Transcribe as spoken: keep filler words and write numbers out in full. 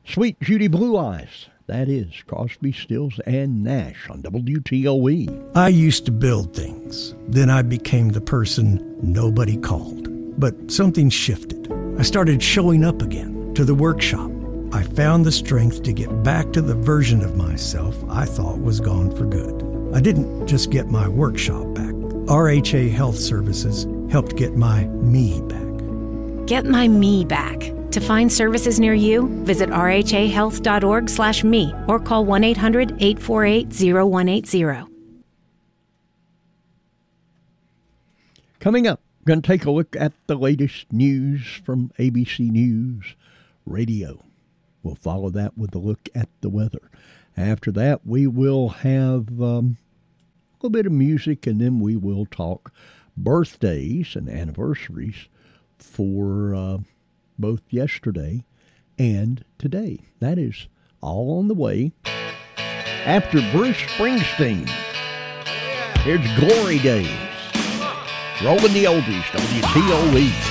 Sweet Judy Blue Eyes. That is Crosby, Stills, and Nash on W T O E. I used to build things. Then I became the person nobody called. But something shifted. I started showing up again to the workshop. I found the strength to get back to the version of myself I thought was gone for good. I didn't just get my workshop back. R H A Health Services helped get my me back. Get my me back. To find services near you, visit r h a health dot org slash me or call one eight hundred eight four eight zero one eight zero. Coming up, we're going to take a look at the latest news from A B C News Radio. We'll follow that with a look at the weather. After that, we will have um, a little bit of music, and then we will talk birthdays and anniversaries for uh, both yesterday and today. That is all on the way. After Bruce Springsteen, here's Glory Days. Rolling the oldies, W T O E.